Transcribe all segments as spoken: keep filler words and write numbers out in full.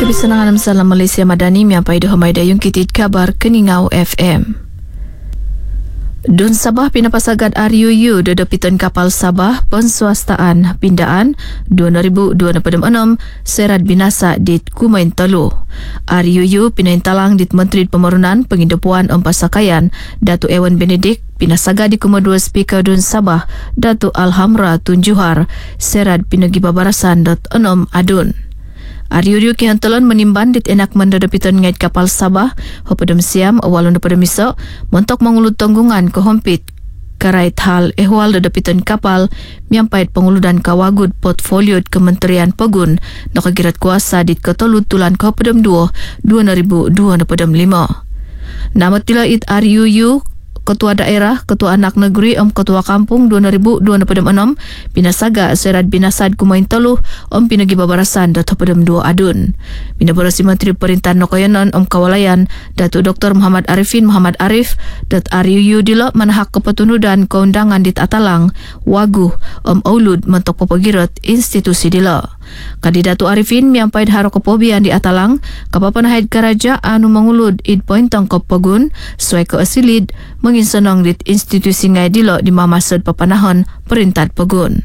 Kebisangan Salam Malaysia Madani miampai dohamai dayung kitit kabar Keningau F M. Dun Sabah pinapasagad R U U dedepitan kapal Sabah penswastaan pindaan dua ribu dua puluh enam serat binasa dit Kumain Telu. R U U pinaintalang dit Menteri Pembangunan Pengindepuan Empasakaian Datuk Ewan Benedict pinasagad di Komodua Speaker Dun Sabah Datuk Alhamra Tun Juhar serat pinagi babarasan dot enam adun. R U U kihantalan menimban dit enak mendedepitan ngait kapal Sabah hopadam siam awalun pada misok montok mengulut tanggungan kehompit karait hal ehwal dedepitan kapal miampait penguludan kawagud portfolio Kementerian Pegun nakagirat kuasa dit ketolut tulan kehopadam dua dua ribu dua puluh lima. Nama tila it R U U Ketua Daerah, Ketua Anak Negeri, Om Ketua Kampung dua ribu dua puluh enam, pinasaga serat binasad Kumain Telu, Om pinagi babarasan Datuk Pedem dua adun. Bina Berasi Menteri Perintahan Nokoyanon, Om Kawalayan, Datuk Doktor Muhammad Arifin Muhammad Arif, Dat R U U dilo manahak kepetunudan keundangan dit Atalang, Waguh, Om Aulud mentok popogirot institusi dilo. Kadi Datuk Arifin miampaid haro kepobian di Atalang, kapapanahid karaja anu mengulud id pointong kepegun, suai keasilid, menginsenong dit institusi ngai dilo di mamasud papanahon Perintah Pegun.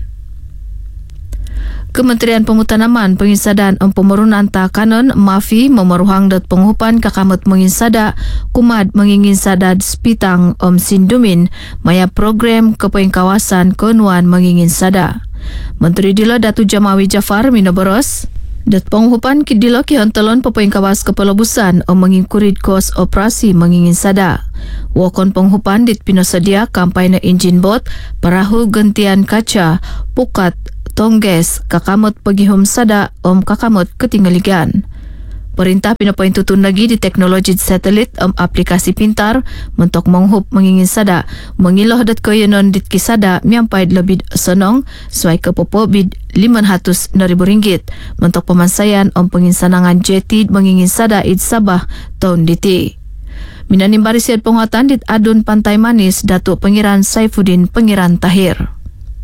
Kementerian Pemutanaman Penginsadan Om Pemerunan Takanon Mafi memeruhang dat penghupan kakamut menginsada kumad menginginsadad spitang Om Sindumin maya program kepoing kawasan konuan menginginsada. Menteri dilo Datu Jamawi Jafar Minoboros dat penghupan kidilo kihantalon pepoing kawas kepelabusan Om mengingkurit kos operasi menginginsada. Wakon penghupan dit pinosedia kampanye enjin bot, perahu gentian kaca, pukat, tongges, kakamot pagihum sada Om kakamot ketinggaligan. Perintah pinapoin tutun lagi di teknologi satelit Om aplikasi pintar mentok menghup menginginsada mengiloh dat koyenon dit kisada miampaid lebih senong suai kepopo bid lima ratus ribu ringgit mentok pemansayan Om penginsanangan jetid menginginsada id Sabah tahun diti. Minanim barisiat penguatan dit adun Pantai Manis Datuk Pengiran Saifuddin Pengiran Tahir.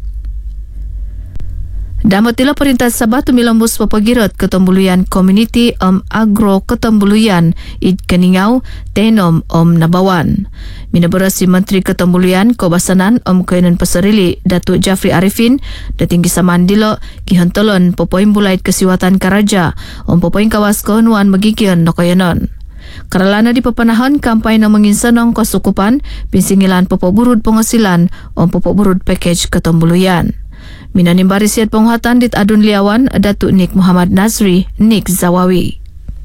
Damatila Perintah Sabah tumilambus papagirot ketembuluyan community Om Agro Ketembuluyan id Keningau Tenom Om Nabawan. Minaberasi Menteri Ketembuluyan Kobasanan Om Koyanan Pasarili Datuk Jafri Arifin datinggi saman dilo kihantalon popoing bulait kesiwatan karaja Om popoing kawas konuan magigion nokoyanon. Karalana di papanahon kampanye menginsanong kesukupan pinsingilan popoburud penghasilan Om popoburud package ketembuluyan. Minanim barisiat penguatan dit adun liawan Datuk Nik Muhammad Nazri Nik Zawawi.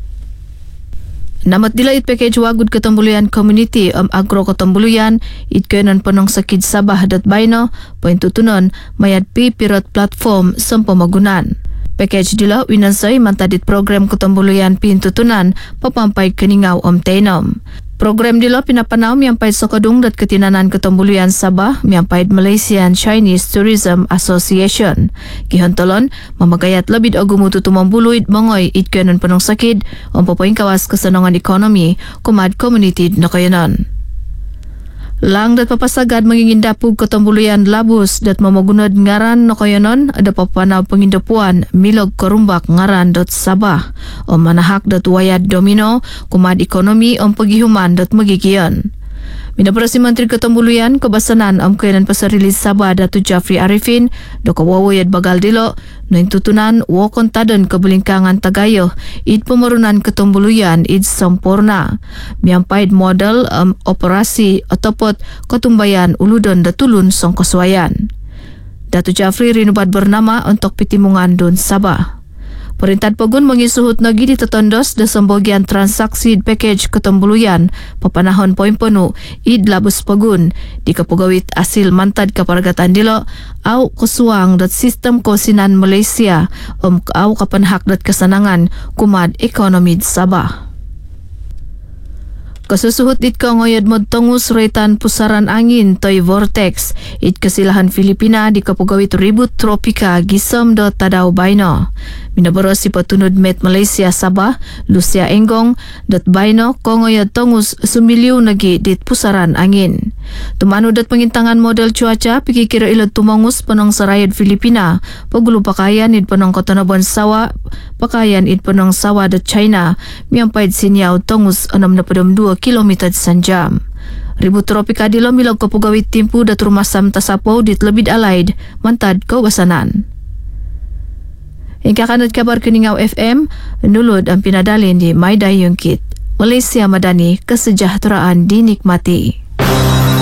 Namat dilait package wagud ketembuluyan community Om Agro Ketembuluyan it kenan penong sakid Sabah dat baino poin tutunon mayat pi pirot platform sempemagunan. Package dilo winansay mantadit program ketembuluyan pintutunan papampai Keningau Om Tenom. Program dilo pinapanaw miampay Sokadung dat ketinanan ketembuluyan Sabah miampay Malaysian Chinese Tourism Association. Kihantalon mamagayat labid agumutu tumambuluid mongoy it kenan penong sakid Om popoing kawas kesenongan ekonomi kumad community nakayanan. Lang dat papasagad mengingindapug ketembuluyan labus dat mamagunod ngaran nokoyanon ada papanaw pengindepuan milog korumbak ngaran dot Sabah Om manahak dat wayad domino kumad ekonomi Om pagihuman dot magigion. Minaberasi Menteri Ketembuluyan Kebasanan Om Koyanan Pasarili Sabah Datuk Jafri Arifin doko wawayad bagal dilo noin tutunan wakon taden kebelingkangan tagayo id pemerunan ketembuluyan id sempurna miampaid model um, operasi otopot ketumbayan uludon datulun songkoswayan. Datuk Jafri rinubat bernama untuk pitimungan Dun Sabah. Perintah Pegun mengisuhut nagi di tetondos de sembogian transaksi package ketembuluyan papanahon poin penuh id labus Pegun di kepegawit asil mantad keparagatan dilo au kesuang dat sistem kosinan Malaysia om au kapanhak dat kesenangan kumad ekonomi Sabah. Kasusuhut it ka ngoyod mod tongus retan pusaran angin toy vortex it kasilahan Filipina di kapugawit ribut tropika gisam do tadaw baino. Minaboro si patunod met Malaysia Sabah, Lucia Enggong dot baino ko ngoyod tongus sumiliw nagi dit pusaran angin. Tumano dat pengintangan model cuaca pikikira ilod tumangus panong sarayad Filipina pagulo pakayan it panong Cotonabuan sawa pakayan it panong sawa dot China miyampayad sinyaw tongus enam puluh dua kilometer sa jam. Ribut tropika dilo milag kapugawit timpu dat rumasam tasapo dit lebid alaid mantad kawasanan. Hingga kanat kabar Keningaw F M, nulod ang pinadalin di Mayday Yungkit. Malaysia Madani, kesejahteraan dinikmati.